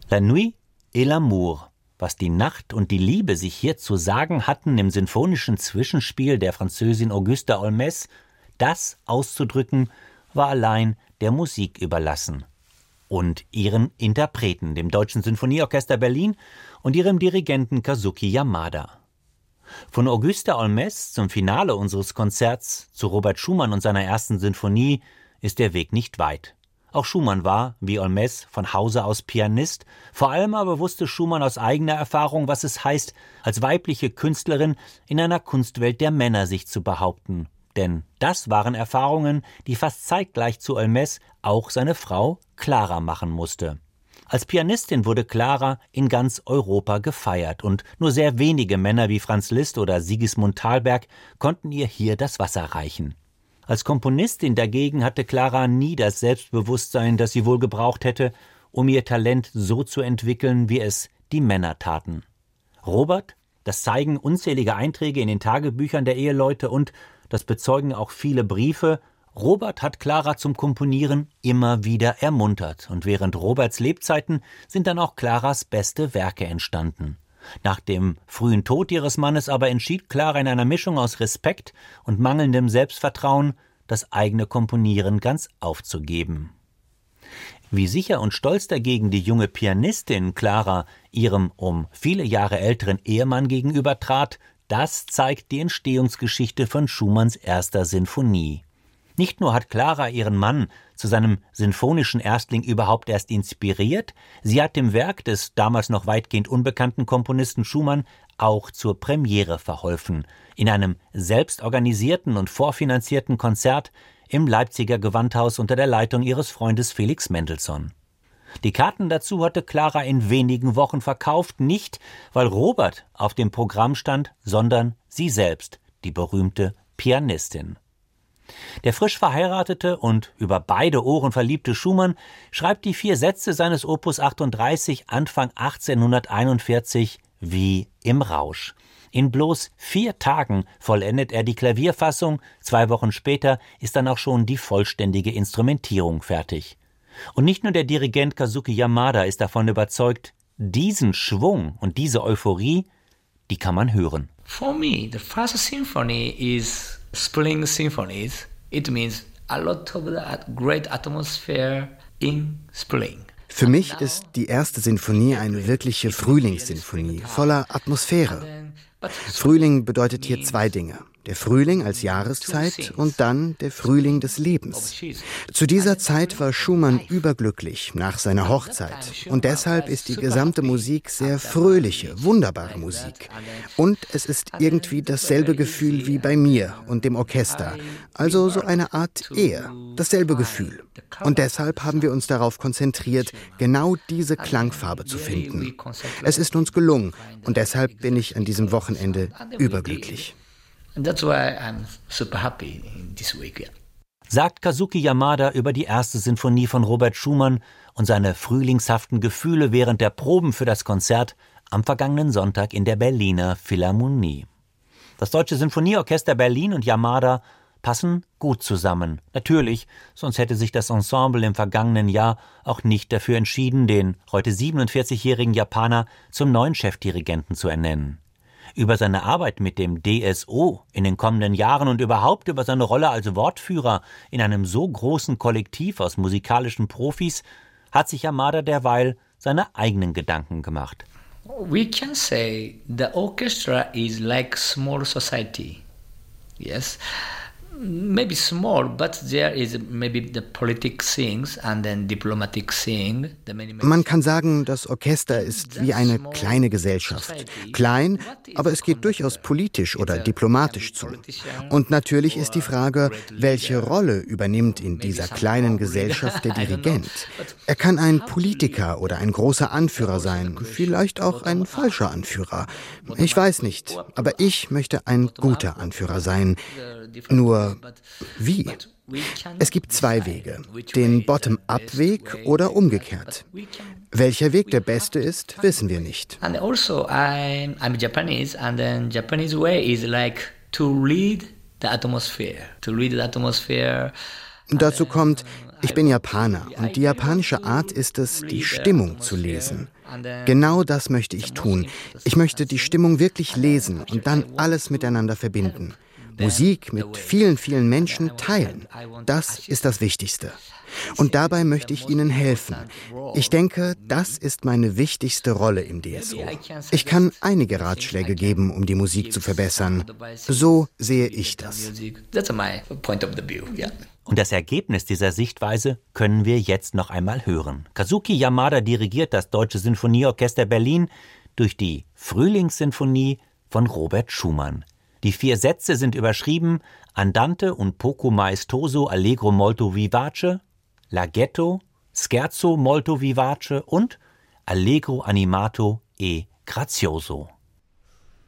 La nuit et l'amour. Was die Nacht und die Liebe sich hier zu sagen hatten im sinfonischen Zwischenspiel der Französin Auguste Holmès, das auszudrücken, war allein der Musik überlassen. Und ihren Interpreten, dem Deutschen Sinfonieorchester Berlin und ihrem Dirigenten Kazuki Yamada. Von Auguste Holmès zum Finale unseres Konzerts zu Robert Schumann und seiner ersten Sinfonie ist der Weg nicht weit. Auch Schumann war, wie Holmès, von Hause aus Pianist, vor allem aber wusste Schumann aus eigener Erfahrung, was es heißt, als weibliche Künstlerin in einer Kunstwelt der Männer sich zu behaupten. Denn das waren Erfahrungen, die fast zeitgleich zu Holmès auch seine Frau Clara machen musste. Als Pianistin wurde Clara in ganz Europa gefeiert und nur sehr wenige Männer wie Franz Liszt oder Sigismund Thalberg konnten ihr hier das Wasser reichen. Als Komponistin dagegen hatte Clara nie das Selbstbewusstsein, das sie wohl gebraucht hätte, um ihr Talent so zu entwickeln, wie es die Männer taten. Robert, das zeigen unzählige Einträge in den Tagebüchern der Eheleute und, das bezeugen auch viele Briefe, Robert hat Clara zum Komponieren immer wieder ermuntert und während Roberts Lebzeiten sind dann auch Claras beste Werke entstanden. Nach dem frühen Tod ihres Mannes aber entschied Clara in einer Mischung aus Respekt und mangelndem Selbstvertrauen, das eigene Komponieren ganz aufzugeben. Wie sicher und stolz dagegen die junge Pianistin Clara ihrem um viele Jahre älteren Ehemann gegenüber trat, das zeigt die Entstehungsgeschichte von Schumanns erster Sinfonie. Nicht nur hat Clara ihren Mann zu seinem sinfonischen Erstling überhaupt erst inspiriert, sie hat dem Werk des damals noch weitgehend unbekannten Komponisten Schumann auch zur Premiere verholfen, in einem selbstorganisierten und vorfinanzierten Konzert im Leipziger Gewandhaus unter der Leitung ihres Freundes Felix Mendelssohn. Die Karten dazu hatte Clara in wenigen Wochen verkauft, nicht weil Robert auf dem Programm stand, sondern sie selbst, die berühmte Pianistin. Der frisch verheiratete und über beide Ohren verliebte Schumann schreibt die 4 Sätze seines Opus 38 Anfang 1841 wie im Rausch. In bloß 4 Tagen vollendet er die Klavierfassung, 2 Wochen später ist dann auch schon die vollständige Instrumentierung fertig. Und nicht nur der Dirigent Kazuki Yamada ist davon überzeugt, diesen Schwung und diese Euphorie, die kann man hören. For me, the first symphony is spring symphonies. It means a lot of great atmosphere in spring. Für mich ist die erste Sinfonie eine wirkliche Frühlingssinfonie, voller Atmosphäre. Frühling bedeutet hier 2 Dinge. Der Frühling als Jahreszeit und dann der Frühling des Lebens. Zu dieser Zeit war Schumann überglücklich nach seiner Hochzeit und deshalb ist die gesamte Musik sehr fröhliche, wunderbare Musik. Und es ist irgendwie dasselbe Gefühl wie bei mir und dem Orchester, also so eine Art Ehe, dasselbe Gefühl. Und deshalb haben wir uns darauf konzentriert, genau diese Klangfarbe zu finden. Es ist uns gelungen und deshalb bin ich an diesem Wochenende überglücklich. And that's why I'm super happy in this week. Yeah. Sagt Kazuki Yamada über die erste Sinfonie von Robert Schumann und seine frühlingshaften Gefühle während der Proben für das Konzert am vergangenen Sonntag in der Berliner Philharmonie. Das Deutsche Sinfonieorchester Berlin und Yamada passen gut zusammen. Natürlich, sonst hätte sich das Ensemble im vergangenen Jahr auch nicht dafür entschieden, den heute 47-jährigen Japaner zum neuen Chefdirigenten zu ernennen. Über seine Arbeit mit dem DSO in den kommenden Jahren und überhaupt über seine Rolle als Wortführer in einem so großen Kollektiv aus musikalischen Profis hat sich Yamada derweil seine eigenen Gedanken gemacht. We can say the orchestra is like small society. Yes. Maybe small, but there is maybe the politic things and then diplomatic thing. Man kann sagen, das Orchester ist wie eine kleine Gesellschaft. Klein, aber es geht durchaus politisch oder diplomatisch zu. Und natürlich ist die Frage, welche Rolle übernimmt in dieser kleinen Gesellschaft der Dirigent? Er kann ein Politiker oder ein großer Anführer sein, vielleicht auch ein falscher Anführer. Ich weiß nicht, aber ich möchte ein guter Anführer sein. Nur wie? Es gibt 2 Wege, den Bottom-up-Weg oder umgekehrt. Welcher Weg der beste ist, wissen wir nicht. And also I'm Japanese and then Japanese way is like to read the atmosphere. Dazu kommt, ich bin Japaner und die japanische Art ist es, die Stimmung zu lesen. Genau das möchte ich tun. Ich möchte die Stimmung wirklich lesen und dann alles miteinander verbinden. Musik mit vielen, vielen Menschen teilen. Das ist das Wichtigste. Und dabei möchte ich Ihnen helfen. Ich denke, das ist meine wichtigste Rolle im DSO. Ich kann einige Ratschläge geben, um die Musik zu verbessern. So sehe ich das. Und das Ergebnis dieser Sichtweise können wir jetzt noch einmal hören. Kazuki Yamada dirigiert das Deutsche Sinfonieorchester Berlin durch die Frühlingssinfonie von Robert Schumann. Die 4 Sätze sind überschrieben: Andante un poco maestoso allegro molto vivace, Larghetto, Scherzo molto vivace und Allegro animato e grazioso.